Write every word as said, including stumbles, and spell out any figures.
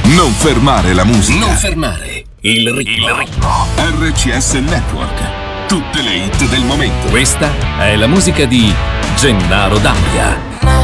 Non fermare la musica. Non fermare il ritmo. Il ritmo. R C S Network. Tutte le hit del momento. Questa è la musica di Gennaro D'Ambia.